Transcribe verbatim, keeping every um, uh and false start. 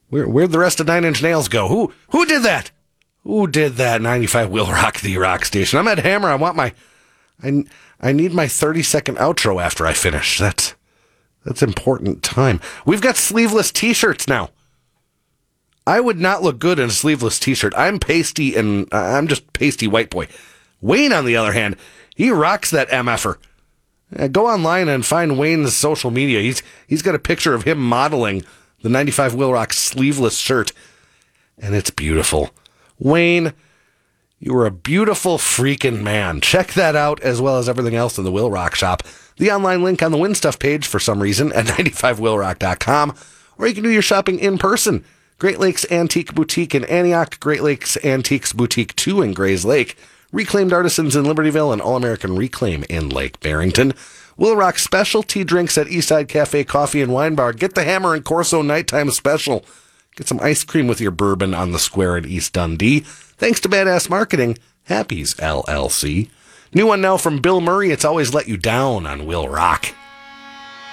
Where, where'd the rest of Nine Inch Nails go? Who who did that? Who did that? ninety-five Will Rock, the rock station. I'm at Hammer. I want my... I, I need my thirty-second outro after I finish. That's, that's important time. We've got sleeveless t-shirts now. I would not look good in a sleeveless t-shirt. I'm pasty and... Uh, I'm just pasty white boy. Wayne, on the other hand, he rocks that M F er. Uh, go online and find Wayne's social media. He's He's got a picture of him modeling the ninety-five Will Rock sleeveless shirt, and it's beautiful. Wayne, you are a beautiful freaking man. Check that out, as well as everything else in the Will Rock shop. The online link on the Win Stuff page, for some reason, at ninety-five will rock dot com, or you can do your shopping in person. Great Lakes Antique Boutique in Antioch, Great Lakes Antiques Boutique two in Grays Lake, Reclaimed Artisans in Libertyville, and All-American Reclaim in Lake Barrington. Will Rock specialty drinks at Eastside Cafe Coffee and Wine Bar. Get the Hammer and Corso Nighttime Special. Get some ice cream with your bourbon on the square at East Dundee. Thanks to Badass Marketing, Happy's L L C. New one now from Bill Murray. It's always let you down on Will Rock.